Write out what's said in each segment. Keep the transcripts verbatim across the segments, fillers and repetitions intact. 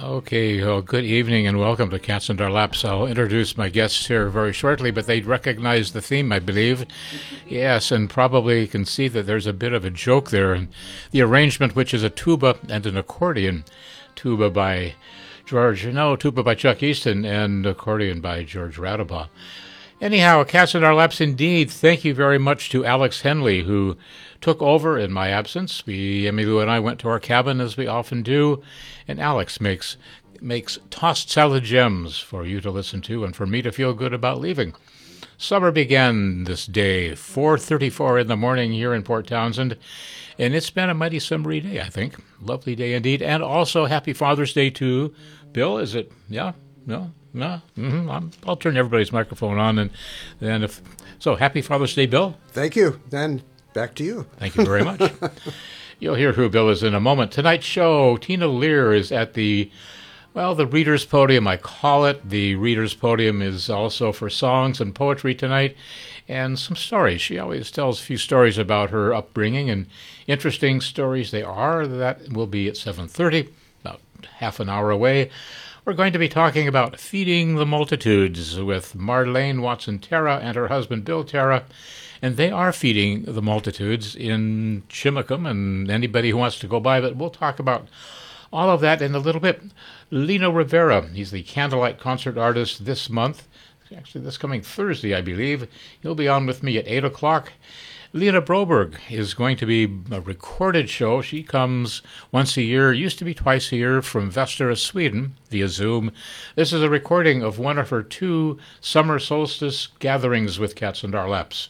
Okay, well, good evening and welcome to Cats and Our Laps. I'll introduce my guests here very shortly, but they'd recognize the theme, I believe. Yes, and probably can see that there's a bit of a joke there. And the arrangement, which is a tuba and an accordion. Tuba by George, no, tuba by Chuck Easton, and accordion by George Radabaugh. Anyhow, Cats and Our Laps indeed. Thank you very much to Alex Henley, who took over in my absence. We, Emily Lou and I went to our cabin, as we often do, and Alex makes makes tossed salad gems for you to listen to and for me to feel good about leaving. Summer began this day, four thirty-four in the morning here in Port Townsend, and it's been a mighty summery day, I think. Lovely day indeed, and also happy Father's Day to Bill. Is it? Yeah? No? No? Mm-hmm. I'm, I'll turn everybody's microphone on, and then if so, happy Father's Day, Bill. Thank you. Then back to you. Thank you very much. You'll hear who Bill is in a moment. Tonight's show, Tina Lear is at the, well, the Reader's Podium, I call it. The Reader's Podium is also for songs and poetry tonight and some stories. She always tells a few stories about her upbringing, and interesting stories they are. That will be at seven thirty, about half an hour away. We're going to be talking about Feeding the Multitudes with Marlene Watson-Terra and her husband Bill Terra. And they are feeding the multitudes in Chimacum and anybody who wants to go by. But we'll talk about all of that in a little bit. Lino Rivera, he's the Candlelight concert artist this month. Actually, this coming Thursday, I believe. He'll be on with me at eight o'clock. Lena Broberg is going to be a recorded show. She comes once a year, used to be twice a year, from Västerås, Sweden, via Zoom. This is a recording of one of her two summer solstice gatherings with Cats and Our Laps.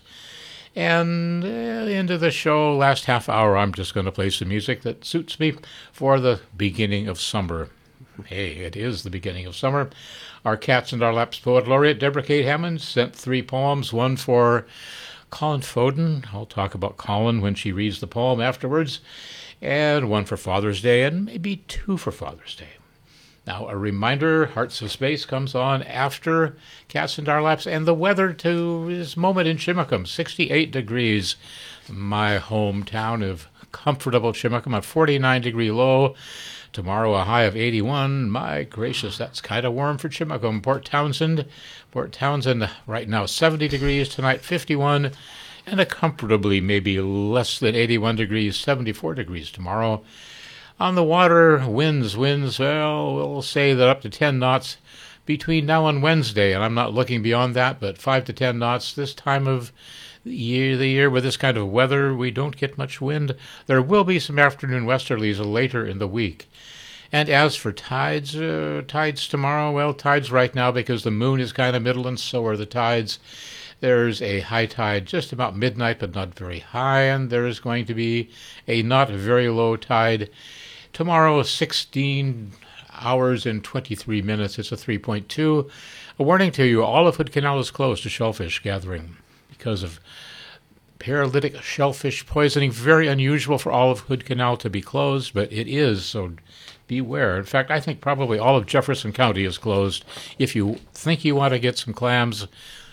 And at the end of the show, last half hour, I'm just going to play some music that suits me for the beginning of summer. Hey, it is the beginning of summer. Our Cats and Our Laps poet laureate, Deborah Kate Hammond, sent three poems, one for Colin Foden. I'll talk about Colin when she reads the poem afterwards. And one for Father's Day, and maybe two for Father's Day. Now, a reminder, Hearts of Space comes on after Cats and Our Laps, and the weather to this moment in Chimacum, sixty-eight degrees. My hometown of comfortable Chimacum, a forty-nine degree low. Tomorrow, a high of eighty-one. My gracious, that's kind of warm for Chimacum. Port Townsend, Port Townsend right now, seventy degrees. Tonight, fifty-one. And a comfortably maybe less than eighty-one degrees, seventy-four degrees tomorrow. On the water, winds, winds, well, we'll say that up to ten knots between now and Wednesday, and I'm not looking beyond that, but five to ten knots this time of the year, the year with this kind of weather, we don't get much wind. There will be some afternoon westerlies later in the week. And as for tides, uh, tides tomorrow, well, tides right now because the moon is kind of middle and so are the tides. There's a high tide just about midnight, but not very high, and there is going to be a not very low tide tomorrow, sixteen hours and twenty-three minutes. It's a three point two. A warning to you, all of Hood Canal is closed to shellfish gathering because of paralytic shellfish poisoning. Very unusual for all of Hood Canal to be closed, but it is, so beware. In fact, I think probably all of Jefferson County is closed. If you think you want to get some clams,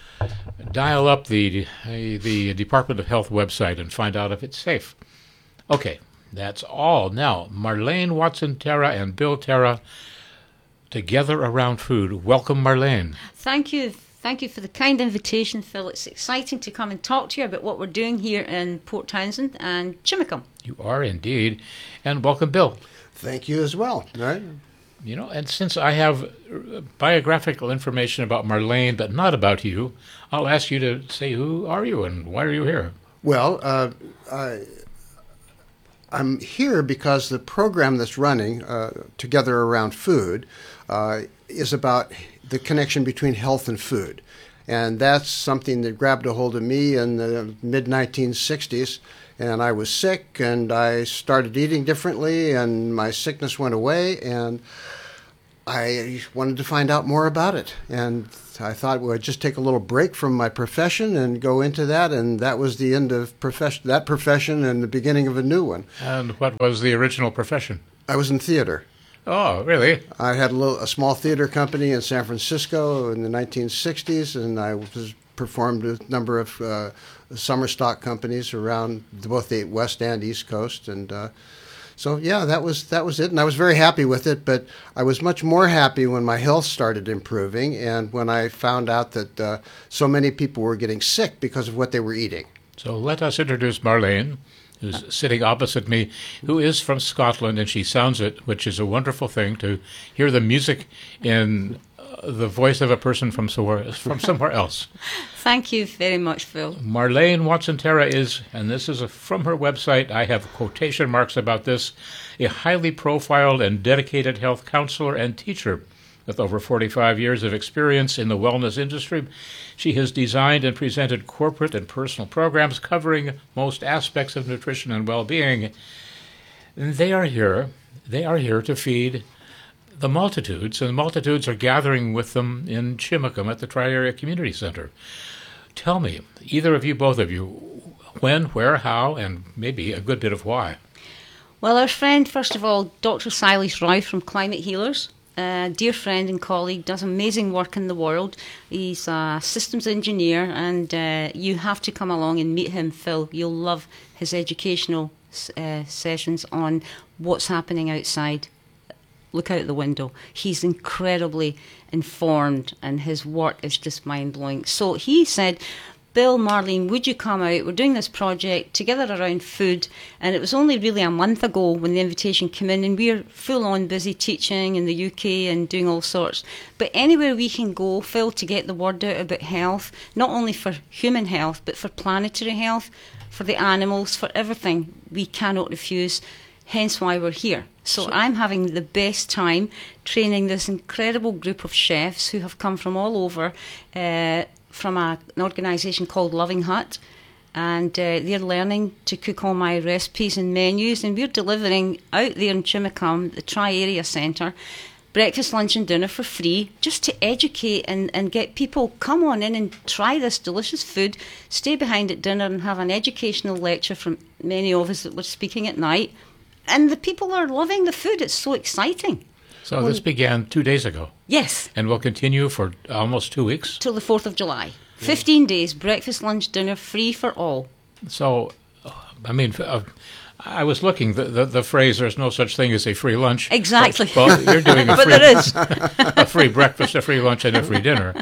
dial up the, the Department of Health website and find out if it's safe. Okay. That's all. Now, Marlene Watson-Terra and Bill Terra together around food. Welcome, Marlene. Thank you. Thank you for the kind invitation, Phil. It's exciting to come and talk to you about what we're doing here in Port Townsend and Chimacum. You are indeed. And welcome, Bill. Thank you as well. All right. You know, and since I have biographical information about Marlene, but not about you, I'll ask you to say who are you and why are you here? Well, uh, I... I'm here because the program that's running, uh, Together Around Food, uh, is about the connection between health and food. And that's something that grabbed a hold of me in the mid nineteen sixties. And I was sick, and I started eating differently, and my sickness went away, and I wanted to find out more about it. And I thought, well, I'd just take a little break from my profession and go into that, and that was the end of profession, that profession and the beginning of a new one. And what was the original profession? I was in theater. Oh, really? I had a, little, a small theater company in San Francisco in the nineteen sixties, and I was performed with a number of uh, summer stock companies around both the West and East Coast, and uh, So yeah, that was that was it, and I was very happy with it. But I was much more happy when my health started improving, and when I found out that uh, so many people were getting sick because of what they were eating. So let us introduce Marlene, who's sitting opposite me, who is from Scotland, and she sounds it, which is a wonderful thing to hear the music in uh, the voice of a person from somewhere, from somewhere else. Thank you very much, Phil. Marlene Watson-Terra is, and this is a, from her website, I have quotation marks about this, a highly profiled and dedicated health counselor and teacher. With over forty-five years of experience in the wellness industry, she has designed and presented corporate and personal programs covering most aspects of nutrition and well-being. And they are here. They are here to feed the multitudes, and the multitudes are gathering with them in Chimacum at the Tri-Area Community Center. Tell me, either of you, both of you, when, where, how, and maybe a good bit of why. Well, our friend, first of all, Doctor Silas Rao from Climate Healers, a dear friend and colleague, does amazing work in the world. He's a systems engineer, and uh, you have to come along and meet him, Phil. You'll love his educational uh, sessions on what's happening outside. Look out the window. He's incredibly informed, and his work is just mind-blowing. So he said, Bill, Marlene, would you come out? We're doing this project together around food, and it was only really a month ago when the invitation came in, and we're full-on busy teaching in the U K and doing all sorts. But anywhere we can go, Phil, to get the word out about health, not only for human health, but for planetary health, for the animals, for everything, we cannot refuse, hence why we're here. So I'm having the best time training this incredible group of chefs who have come from all over, uh, from a, an organisation called Loving Hut, and uh, they're learning to cook all my recipes and menus, and we're delivering out there in Chimacum, the Tri-Area Centre, breakfast, lunch and dinner for free, just to educate and, and get people, come on in and try this delicious food, stay behind at dinner and have an educational lecture from many of us that were speaking at night, and the people are loving the food. It's so exciting. So well, this began two days ago. Yes. And will continue for almost two weeks? Till the fourth of July. Yeah. fifteen days, breakfast, lunch, dinner, free for all. So, I mean, uh, I was looking, the, the, the phrase, there's no such thing as a free lunch. Exactly. Well, well you're doing a but free, there is. a free breakfast, a free lunch, and a free dinner.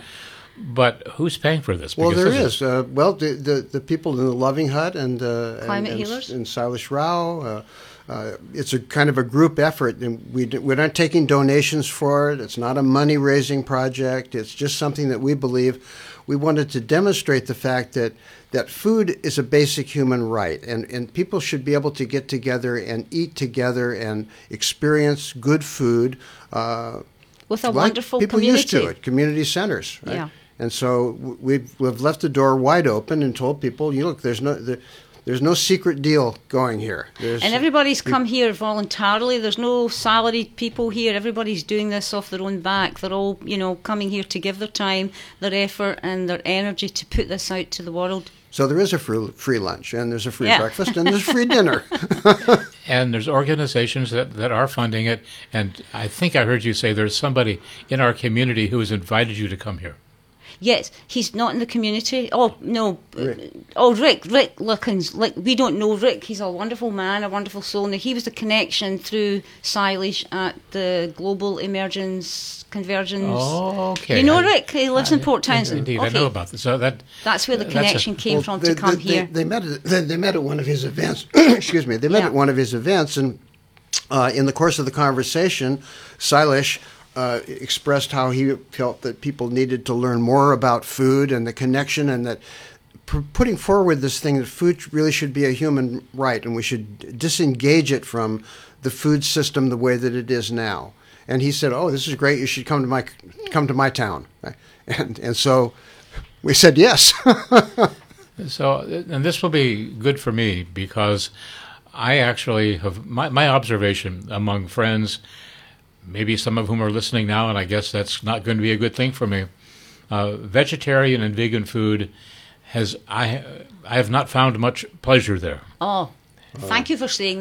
But who's paying for this? Well, Because there this is. Uh, well, the, the the people in the Loving Hut and uh, Climate and, Healers and, and Silas Rao. Uh, uh, it's a kind of a group effort, and we we're not taking donations for it. It's not a money raising project. It's just something that we believe. We wanted to demonstrate the fact that that food is a basic human right, and and people should be able to get together and eat together and experience good food. Uh, With a like wonderful people community. used to it, community centers, right? Yeah. And so we've we've left the door wide open and told people, you look, there's no there, there's no secret deal going here. There's, and everybody's come here voluntarily. There's no salaried people here. Everybody's doing this off their own back. They're all, you know, coming here to give their time, their effort, and their energy to put this out to the world. So there is a free, free lunch, and there's a free yeah. breakfast, and there's free dinner. And there's organizations that, that are funding it. And I think I heard you say there's somebody in our community who has invited you to come here. Yes, he's not in the community. Oh, no. Rick. Oh, Rick. Rick Luckins. Like, we don't know Rick. He's a wonderful man, a wonderful soul. Now, he was the connection through Silas at the Global Emergence Convergence. Oh, okay. You know I, Rick? He lives I, in Port Townsend. Indeed, okay. I know about this. So that, that's where the that's connection a, came well, from they, to come they, here. They, they met at, they, they met at one of his events. Excuse me. They met yeah. at one of his events, and uh, in the course of the conversation, Silas Uh, expressed how he felt that people needed to learn more about food and the connection, and that p- putting forward this thing that food really should be a human right, and we should disengage it from the food system the way that it is now. And he said, "Oh, this is great. You should come to my come to my town." And and so we said yes. So, and this will be good for me because I actually have my, my observation among friends, maybe some of whom are listening now, and I guess that's not going to be a good thing for me. Uh, vegetarian and vegan food has I I have not found much pleasure there. Oh, thank you for saying that.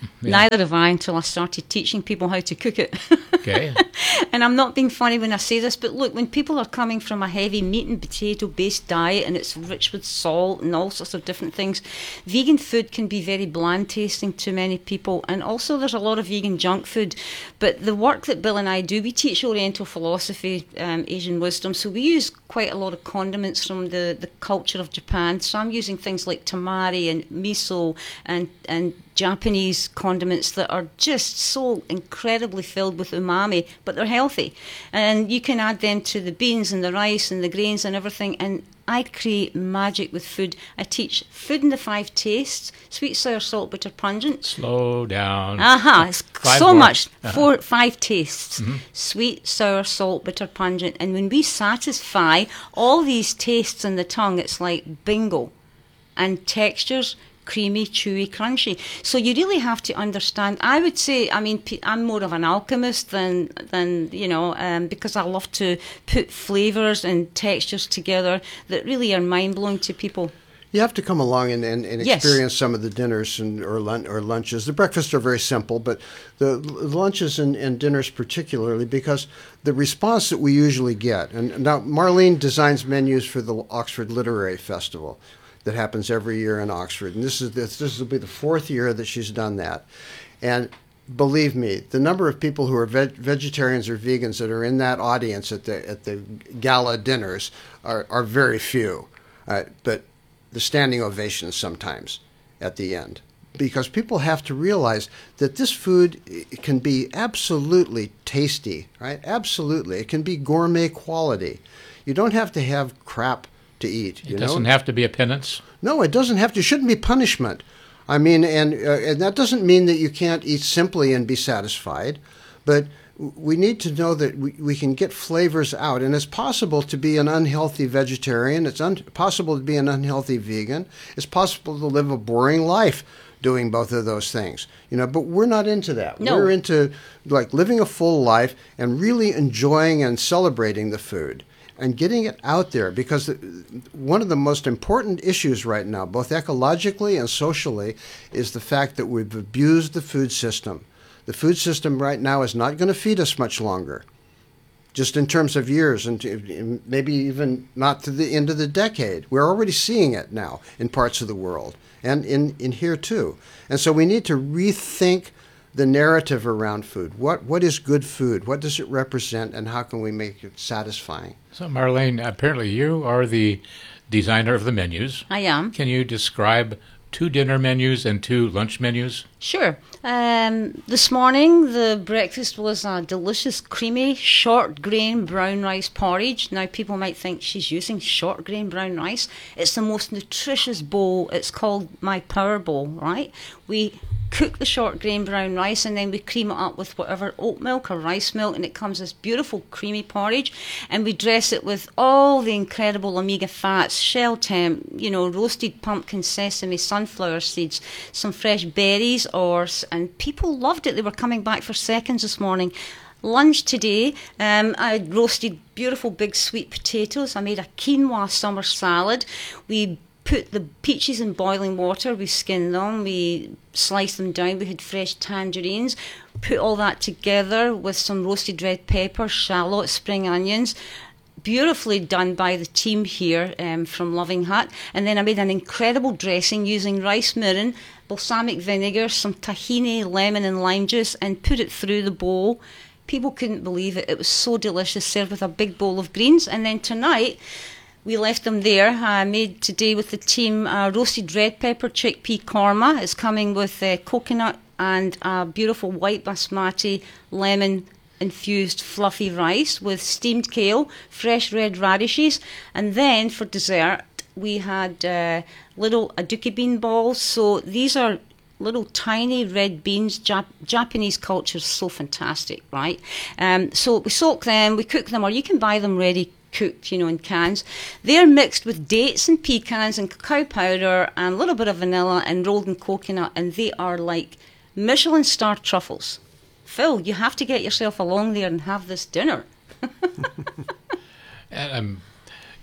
Yeah. Neither have I until I started teaching people how to cook it. Okay. And I'm not being funny when I say this, but look, when people are coming from a heavy meat and potato based diet and it's rich with salt and all sorts of different things, vegan food can be very bland tasting to many people. And also there's a lot of vegan junk food. But the work that Bill and I do, we teach Oriental philosophy, um, Asian wisdom, so we use quite a lot of condiments from the, the culture of Japan. So I'm using things like tamari and miso and, and Japanese condiments that are just so incredibly filled with umami, but they're healthy. And you can add them to the beans and the rice and the grains and everything. And I create magic with food. I teach food in the five tastes: sweet, sour, salt, bitter, pungent. Slow down. Aha, it's Five so more. much. Uh-huh. Four, five tastes: Mm-hmm. sweet, sour, salt, bitter, pungent. And when we satisfy all these tastes in the tongue, it's like bingo. And textures: creamy, chewy, crunchy. So you really have to understand. I would say, I mean, I'm more of an alchemist than, than you know, um, because I love to put flavours and textures together that really are mind-blowing to people. You have to come along and, and, and Yes. experience some of the dinners and or, lun- or lunches. The breakfasts are very simple, but the l- lunches and, and dinners particularly, because the response that we usually get. And now Marlene designs menus for the Oxford Literary Festival that happens every year in Oxford. And this is this, this will be the fourth year that she's done that. And believe me, the number of people who are veg- vegetarians or vegans that are in that audience at the at the gala dinners are, are very few. Uh, but the standing ovations sometimes at the end. Because people have to realize that this food can be absolutely tasty, right? Absolutely. It can be gourmet quality. You don't have to have crap to eat. It you doesn't know? have to be a penance. No, it doesn't have to. It shouldn't be punishment. I mean, and, uh, and that doesn't mean that you can't eat simply and be satisfied, but we need to know that we, we can get flavors out. And it's possible to be an unhealthy vegetarian. It's un- possible to be an unhealthy vegan. It's possible to live a boring life doing both of those things. You know, but we're not into that. No. We're into like living a full life and really enjoying and celebrating the food and getting it out there, because one of the most important issues right now, both ecologically and socially, is the fact that we've abused the food system. The food system right now is not going to feed us much longer, just in terms of years, and maybe even not to the end of the decade. We're already seeing it now in parts of the world, and in, in here too. And so we need to rethink the narrative around food. What What is good food? What does it represent, and how can we make it satisfying? So, Marlene, apparently you are the designer of the menus. I am. Can you describe two dinner menus and two lunch menus? Sure. Um, this morning, the breakfast was a delicious, creamy, short grain brown rice porridge. Now, people might think she's using short grain brown rice. It's the most nutritious bowl. It's called my power bowl, right? We cook the short grain brown rice and then we cream it up with whatever oat milk or rice milk, and it comes this beautiful creamy porridge, and we dress it with all the incredible omega fats, shell temp, you know, roasted pumpkin, sesame, sunflower seeds, some fresh berries, or and people loved it. They were coming back for seconds this morning. Lunch today, um, I roasted beautiful big sweet potatoes. I made a quinoa summer salad. We put the peaches in boiling water, we skinned them, we sliced them down, we had fresh tangerines, put all that together with some roasted red pepper, shallot, spring onions, beautifully done by the team here um, from Loving Hut. And then I made an incredible dressing using rice mirin, balsamic vinegar, some tahini, lemon and lime juice, and put it through the bowl. People couldn't believe it. It was so delicious, served with a big bowl of greens. And then tonight, we left them there. I made today with the team uh, roasted red pepper chickpea korma. It's coming with uh, coconut and a beautiful white basmati lemon infused fluffy rice with steamed kale, fresh red radishes. And then for dessert, we had uh, little aduki bean balls. So these are little tiny red beans. Jap- Japanese culture is so fantastic, right? Um, so we soak them, we cook them, or you can buy them ready cooked, you know, in cans. They're mixed with dates and pecans and cacao powder and a little bit of vanilla and rolled in coconut, and they are like Michelin star truffles. Phil, you have to get yourself along there and have this dinner. And, um,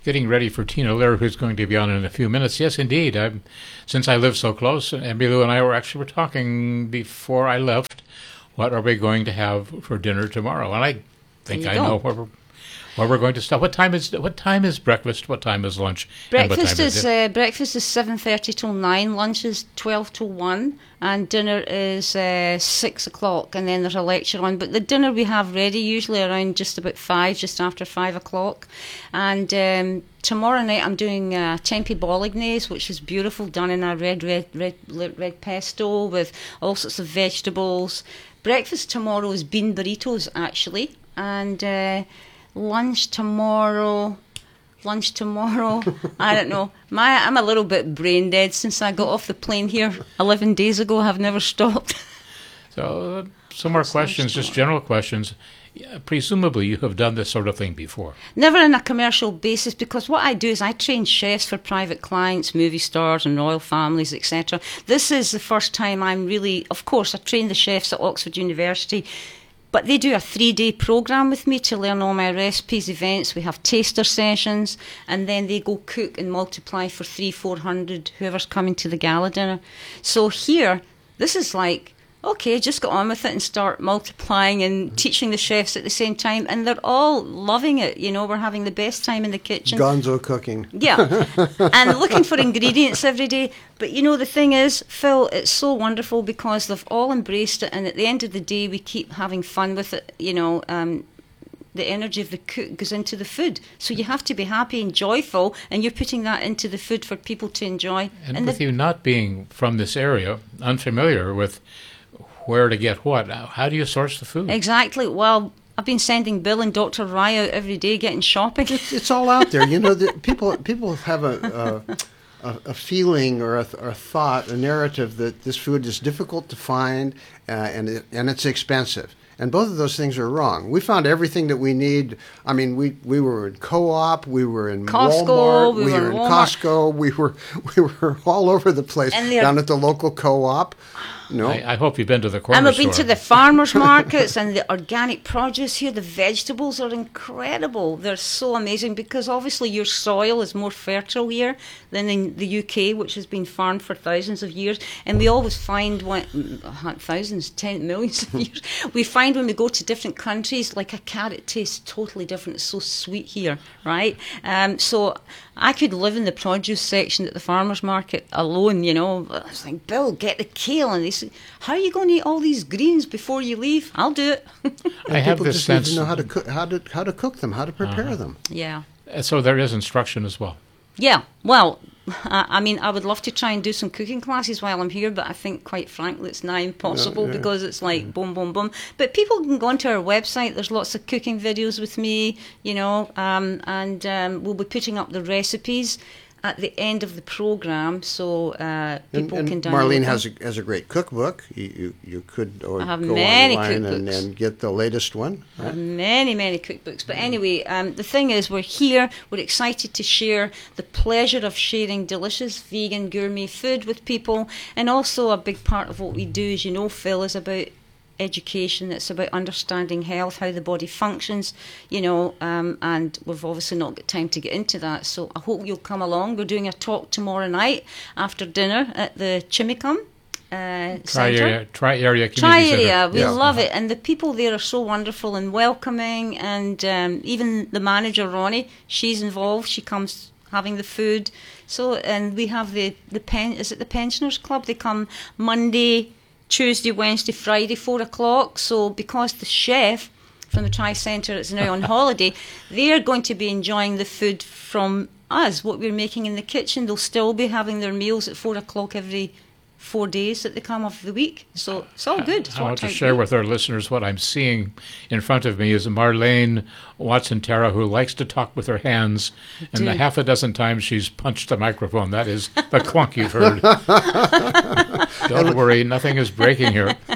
getting ready for Tina Lear, who's going to be on in a few minutes. Yes, indeed. I'm, since I live so close, Emmylou and I were actually were talking before I left. What are we going to have for dinner tomorrow? And I think I go. know where we're, where we're going to stop. What time is what time is breakfast? What time is lunch? Breakfast is, is uh, breakfast is seven thirty till nine. Lunch is twelve till one, and dinner is uh, six o'clock. And then there's a lecture on. But the dinner we have ready usually around just about five, just after five o'clock. And um, tomorrow night I'm doing uh, tempeh bolognese, which is beautiful, done in a red, red, red, red pesto with all sorts of vegetables. Breakfast tomorrow is bean burritos actually, and. Uh, Lunch tomorrow, lunch tomorrow, I don't know. My, I'm a little bit brain dead since I got off the plane here eleven days ago. I've never stopped. So, uh, some more questions, just general questions. Yeah, presumably you have done this sort of thing before. Never on a commercial basis, because what I do is I train chefs for private clients, movie stars and royal families, et cetera. This is the first time I'm really, of course, I train the chefs at Oxford University. But they do a three-day programme with me to learn all my recipes, events. We have taster sessions, and then they go cook and multiply for three, four hundred, whoever's coming to the gala dinner. So here, this is like, okay, just get on with it and start multiplying and teaching the chefs at the same time. And they're all loving it. You know, we're having the best time in the kitchen. Gonzo cooking. Yeah, and looking for ingredients every day. But, you know, the thing is, Phil, it's so wonderful because they've all embraced it. And at the end of the day, we keep having fun with it. You know, um, the energy of the cook goes into the food. So you have to be happy and joyful. And you're putting that into the food for people to enjoy. And, and with the, you not being from this area, unfamiliar with where to get what, how do you source the food? Exactly. Well, I've been sending Bill and Doctor Rye out every day getting shopping. It's, it's all out there. You know, the, people people have a, a, a feeling or a, or a thought, a narrative that this food is difficult to find uh, and it, and it's expensive. And both of those things are wrong. We found everything that we need. I mean, we, we were in Co-op, we were in Costco, Walmart, we we were were in in Walmart. Costco, we were we were all over the place. And they're- down at the local Co-op. No, I, I hope you've been to the corner And we've store. been to the farmers markets and the organic produce here. The vegetables are incredible. They're so amazing because obviously your soil is more fertile here than in the U K, which has been farmed for thousands of years. And we always find, when, thousands, ten millions of years, we find when we go to different countries, like a carrot tastes totally different. It's so sweet here, right? Um, so I could live in the produce section at the farmers market alone, you know. I was like, Bill, get the kale. And they said, how are you going to eat all these greens before you leave? I'll do it. I have people this just sense. need to know how to cook, how to how to cook them, how to prepare Uh-huh. them. Yeah. So there is instruction as well. Yeah, well, I, I mean, I would love to try and do some cooking classes while I'm here, but I think, quite frankly, it's now impossible yeah. because it's like boom, boom, boom. But people can go onto our website. There's lots of cooking videos with me, you know, um, and um, we'll be putting up the recipes at the end of the program, so uh, And, people and can download Marlene them. has a, has a great cookbook. You you, you could or I have go many online and, cookbooks. and get the latest one. I have many, many cookbooks. But anyway, um, the thing is, we're here. We're excited to share the pleasure of sharing delicious vegan gourmet food with people. And also a big part of what we do, as you know, Phil, is about education. It's about understanding health, how the body functions, you know, um, and we've obviously not got time to get into that. So I hope you'll come along. We're doing a talk tomorrow night after dinner at the Chimicum uh, Tri Centre. area, tri area community Tri center. area, we Yeah. love it, and the people there are so wonderful and welcoming, and um, even the manager Ronnie, she's involved. She comes having the food. So, and we have the the pen. Is it the Pensioners Club? They come Monday, Tuesday, Wednesday, Friday, four o'clock. So, because the chef from the Tri Centre is now on holiday, they're going to be enjoying the food from us, what we're making in the kitchen. They'll still be having their meals at four o'clock every four days that they come of the week. So it's all good. It's I want worked to out share great. with our listeners what I'm seeing in front of me is Marlene Watson-Tara, who likes to talk with her hands, and the do. half a dozen times she's punched the microphone. That is the clunk you've heard. Don't worry, nothing is breaking here.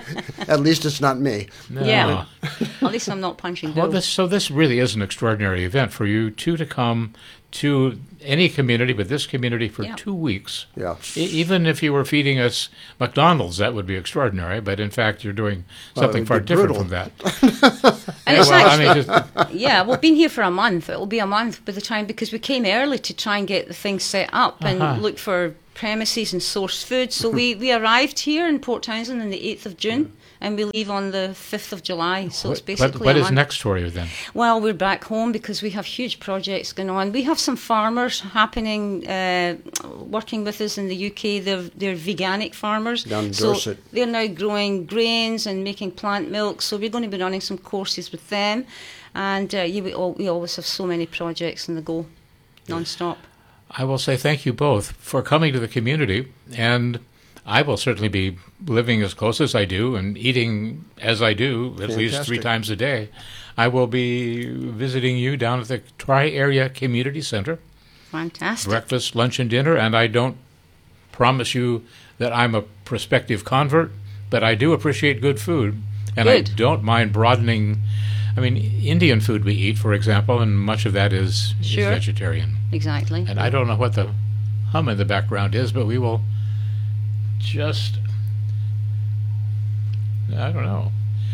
At least it's not me. No. Yeah. At least I'm not punching Well, dough. this, so this really is an extraordinary event for you two to come to any community, but this community for Yeah. two weeks. Yeah. E- even if you were feeding us McDonald's, that would be extraordinary. But in fact, you're doing Well, it something would far be different brutal. from that. And Yeah, it's well, I actually, mean, just, yeah, we've been here for a month. It'll be a month by the time, because we came early to try and get the thing set up and Uh-huh. look for premises and source food. So we, we arrived here in Port Townsend on the eighth of June, and we leave on the fifth of July. So it's what, basically what a is month. next for you then? Well, we're back home because we have huge projects going on. We have some farmers happening, uh, working with us in the U K. They're, they're veganic farmers. Down in so Dorset. they're now growing grains and making plant milk. So we're going to be running some courses with them. And uh, yeah, we, all, we always have so many projects on the go, non-stop. I will say thank you both for coming to the community, and I will certainly be living as close as I do and eating as I do at least three Fantastic. times a day. I will be visiting you down at the Tri-Area Community Center, Fantastic. breakfast, lunch, and dinner, and I don't promise you that I'm a prospective convert, but I do appreciate good food, and Good. I don't mind broadening. I mean, Indian food we eat, for example, and much of that is, is Sure. vegetarian. Exactly. And I don't know what the hum in the background is, but we will just, I don't know.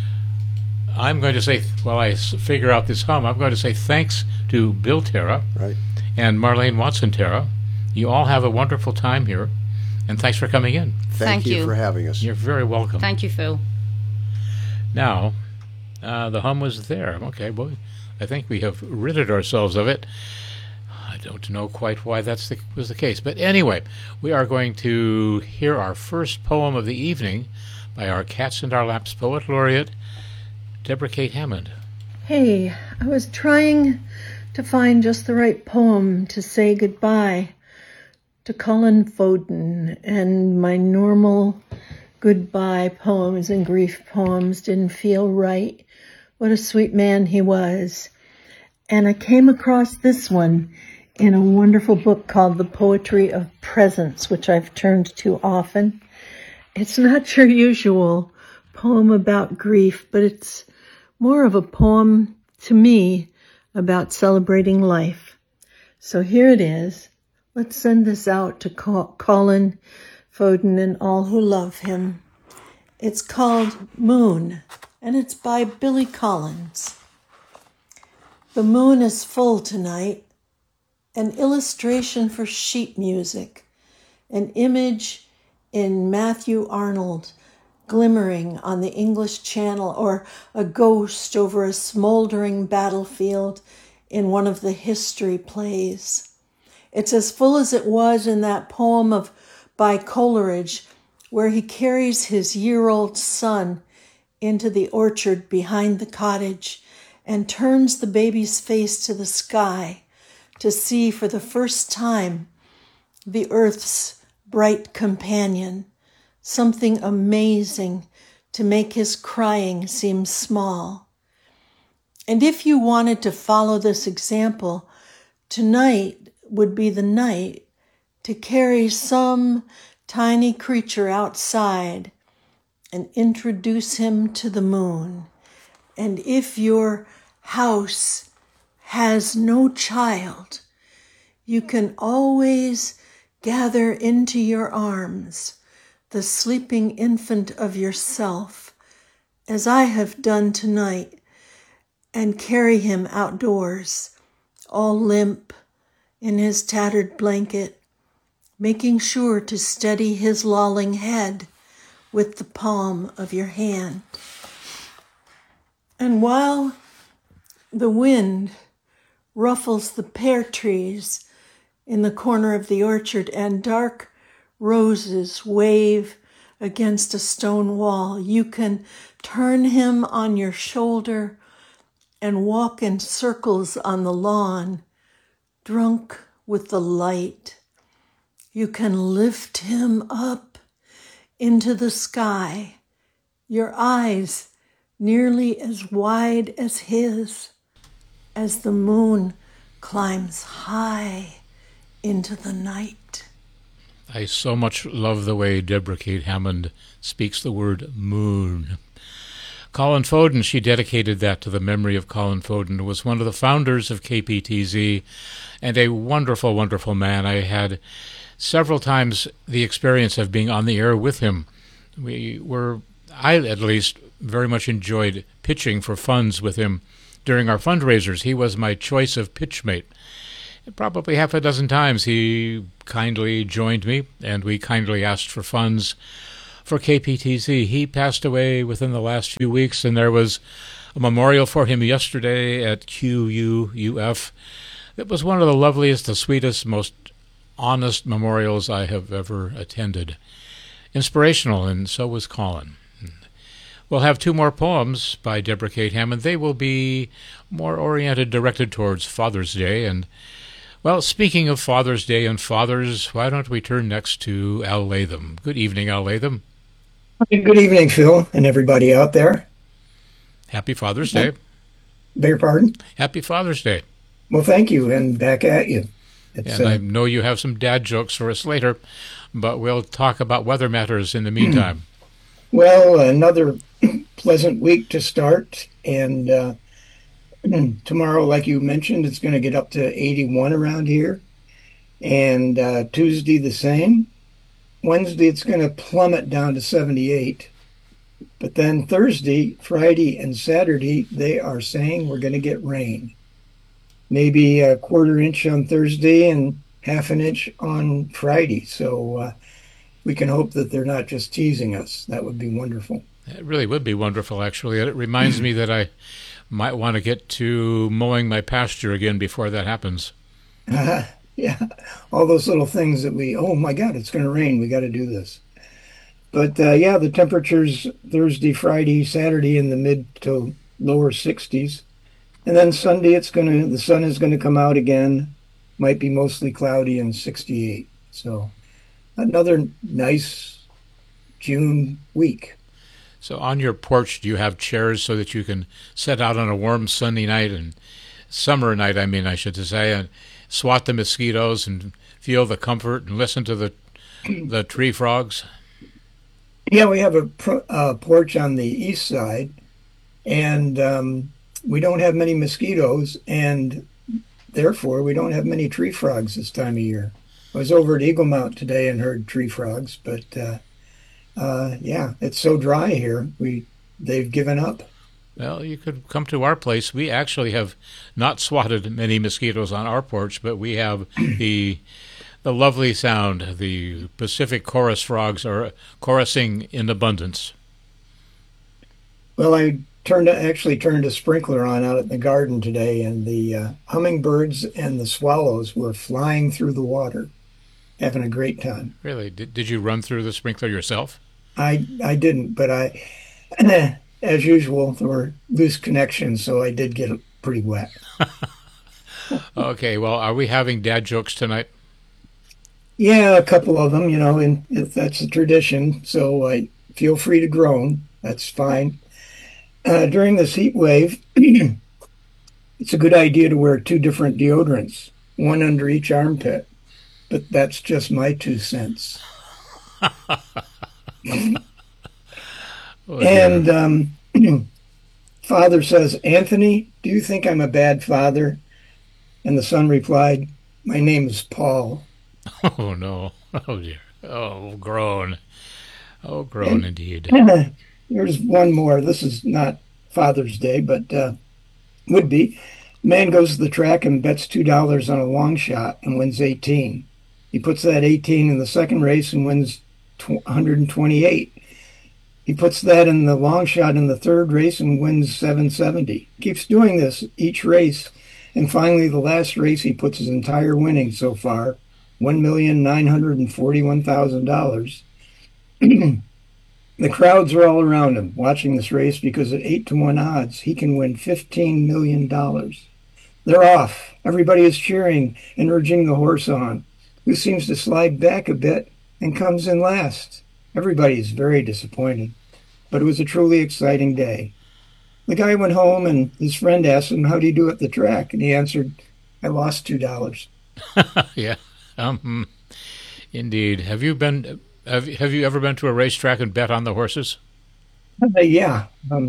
I'm going to say, while I s- figure out this hum, I'm going to say thanks to Bill Terra Right. and Marlene Watson Terra. You all have a wonderful time here, and thanks for coming in. Thank, Thank you, you. for having us. You're very welcome. Thank you, Phil. Now, uh, the hum was there. Okay, well, I think we have ridded ourselves of it. I don't know quite why that's the, was the case. But anyway, we are going to hear our first poem of the evening by our Cats and Our Laps Poet Laureate, Deborah Kate Hammond. Hey, I was trying to find just the right poem to say goodbye to Colin Foden, and my normal goodbye poems and grief poems didn't feel right. What a sweet man he was. And I came across this one in a wonderful book called The Poetry of Presence, which I've turned to often. It's not your usual poem about grief, but it's more of a poem, to me, about celebrating life. So here it is. Let's send this out to Col- Colin Foden and all who love him. It's called Moon, and it's by Billy Collins. The moon is full tonight, an illustration for sheet music, an image in Matthew Arnold glimmering on the English Channel, or a ghost over a smoldering battlefield in one of the history plays. It's as full as it was in that poem of by Coleridge, where he carries his year-old son into the orchard behind the cottage and turns the baby's face to the sky to see for the first time the earth's bright companion, something amazing to make his crying seem small. And if you wanted to follow this example, tonight would be the night to carry some tiny creature outside and introduce him to the moon. And if your house has no child, you can always gather into your arms the sleeping infant of yourself, as I have done tonight, and carry him outdoors, all limp in his tattered blanket, making sure to steady his lolling head with the palm of your hand. And while the wind ruffles the pear trees in the corner of the orchard and dark roses wave against a stone wall, you can turn him on your shoulder and walk in circles on the lawn, drunk with the light. You can lift him up into the sky, your eyes nearly as wide as his, as the moon climbs high into the night. I so much love the way Deborah Kate Hammond speaks the word moon. Colin Foden, she dedicated that to the memory of Colin Foden, who was one of the founders of K P T Z and a wonderful, wonderful man. I had several times the experience of being on the air with him. We were, I at least, very much enjoyed pitching for funds with him during our fundraisers. He was my choice of pitch mate. Probably half a dozen times he kindly joined me, and we kindly asked for funds for K P T Z. He passed away within the last few weeks, and there was a memorial for him yesterday at Q U U F. It was one of the loveliest, the sweetest, most honest memorials I have ever attended. Inspirational, and so was Colin. We'll have two more poems by Deborah Kate Hammond. They will be more oriented, directed towards Father's Day. And, well, speaking of Father's Day and fathers, why don't we turn next to Al Latham. Good evening, Al Latham. Good evening, Phil, and everybody out there. Happy Father's Day. Beg your pardon? Happy Father's Day. Well, thank you, and back at you. It's, and uh, I know you have some dad jokes for us later, but we'll talk about weather matters in the meantime. Well, another pleasant week to start, and uh, tomorrow, like you mentioned, it's going to get up to eighty-one around here, and uh, Tuesday the same. Wednesday, it's going to plummet down to seventy-eight. But then Thursday, Friday, and Saturday, they are saying we're going to get rain. Maybe a quarter inch on Thursday and half an inch on Friday. So uh, we can hope that they're not just teasing us. That would be wonderful. It really would be wonderful, actually. It reminds me that I might want to get to mowing my pasture again before that happens. Uh, yeah, all those little things that we, oh my God, it's going to rain. We got to do this. But uh, yeah, the temperatures Thursday, Friday, Saturday in the mid to lower sixties. And then Sunday, it's going to, the sun is going to come out again. Might be mostly cloudy and sixty-eight. So another nice June week. So on your porch, do you have chairs so that you can sit out on a warm sunny night and summer night, I mean, I should say, and swat the mosquitoes and feel the comfort and listen to the the tree frogs? Yeah, we have a pro- uh, porch on the east side, and um, we don't have many mosquitoes, and therefore we don't have many tree frogs this time of year. I was over at Eagle Mount today and heard tree frogs, but uh, uh, yeah, it's so dry here. We they've given up. Well, you could come to our place. We actually have not swatted many mosquitoes on our porch, but we have the the lovely sound. The Pacific chorus frogs are chorusing in abundance. Well, I turned actually turned a sprinkler on out in the garden today, and the uh, hummingbirds and the swallows were flying through the water, having a great time. Really? Did, did you run through the sprinkler yourself? I I didn't, but I, as usual, there were loose connections, so I did get pretty wet. Okay, well, are we having dad jokes tonight? Yeah, a couple of them, you know, and if that's a tradition, so I feel free to groan. That's fine. Uh, during this heat wave, it's a good idea to wear two different deodorants, one under each armpit. But that's just my two cents. Oh, and um, father says, Anthony, do you think I'm a bad father? And the son replied, my name is Paul. Oh, no. Oh, dear. Oh, groan. Oh, groan and, indeed. Here's one more. This is not Father's Day, but uh, would be. Man goes to the track and bets two dollars on a long shot and wins eighteen. He puts that eighteen in the second race and wins one hundred twenty-eight. He puts that in the long shot in the third race and wins seven hundred seventy. Keeps doing this each race. And finally, the last race, he puts his entire winnings so far, one million nine hundred forty-one thousand dollars. The crowds are all around him watching this race because at eight to one odds, he can win fifteen million dollars. They're off. Everybody is cheering and urging the horse on, who seems to slide back a bit and comes in last. Everybody is very disappointed, but it was a truly exciting day. The guy went home and his friend asked him, how'd he do at the track? And he answered, I lost two dollars. Yeah, um, indeed. Have you been... Have Have you ever been to a racetrack and bet on the horses? Uh, yeah, um,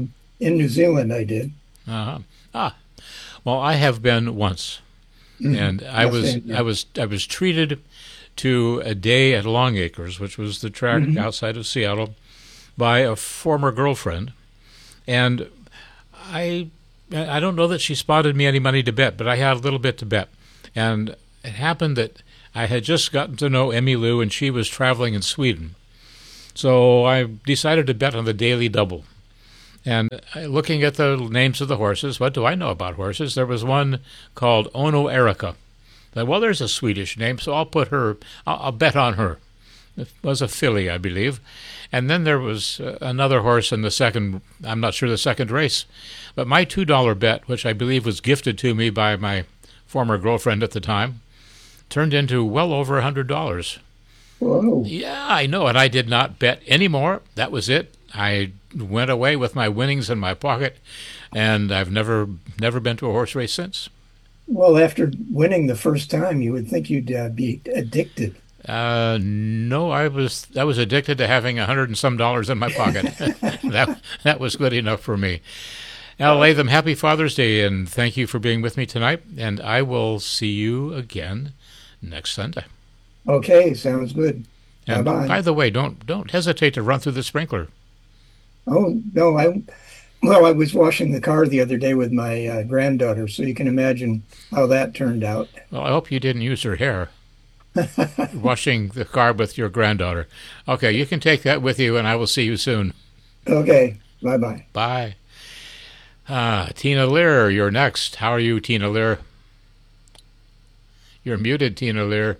In New Zealand, I did. Uh-huh. Ah, well, I have been once, Mhm. and I Yes, was same, yeah. I was I was treated to a day at Long Acres, which was the track Mhm. outside of Seattle, by a former girlfriend, and I I don't know that she spotted me any money to bet, but I had a little bit to bet, and it happened that I had just gotten to know Emmy Lou, and she was traveling in Sweden, so I decided to bet on the Daily Double. And uh, looking at the names of the horses, what do I know about horses? There was one called Ono Erica. Thought, well, there's a Swedish name, so I'll put her, I'll, I'll bet on her. It was a filly, I believe. And then there was uh, another horse in the second, I'm not sure the second race. But my two dollar bet, which I believe was gifted to me by my former girlfriend at the time, turned into well over one hundred dollars. Whoa. Yeah, I know, and I did not bet any more. That was it. I went away with my winnings in my pocket, and I've never never been to a horse race since. Well, after winning the first time, you would think you'd uh, be addicted. Uh, no, I was I was addicted to having a hundred and some dollars in my pocket. that that was good enough for me. Al Latham, happy Father's Day, and thank you for being with me tonight. And I will see you again next Sunday. Okay, sounds good. And Bye-bye. by the way, don't don't hesitate to run through the sprinkler. Oh, no, I, well, I was washing the car the other day with my uh, granddaughter, so you can imagine how that turned out. Well, I hope you didn't use her hair. Washing the car with your granddaughter. Okay, you can take that with you, and I will see you soon. Okay, bye-bye. Bye. Ah, Tina Lear, you're next. How are you, Tina Lear? You're muted, Tina Lear.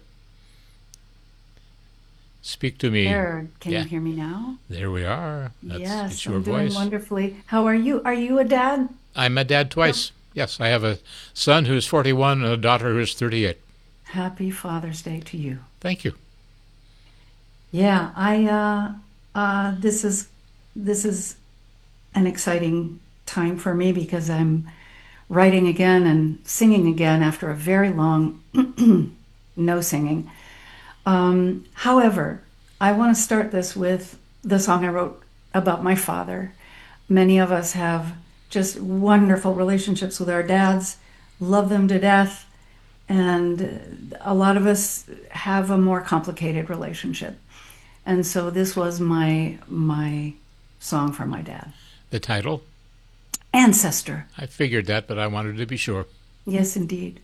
Speak to me. There, can Yeah. you hear me now? There we are. That's, Yes, it's your I'm doing voice. wonderfully. How are you? Are you a dad? I'm a dad twice. Yes, I have a son who's forty-one and a daughter who's thirty-eight. Happy Father's Day to you. Thank you. Yeah, I uh, uh, this is this is an exciting time for me because I'm writing again and singing again after a very long no singing. Um, however, I want to start this with the song I wrote about my father. Many of us have just wonderful relationships with our dads, love them to death, and a lot of us have a more complicated relationship. And so this was my my song for my dad. The title? Ancestor. I figured that, but I wanted to be sure. Yes, indeed.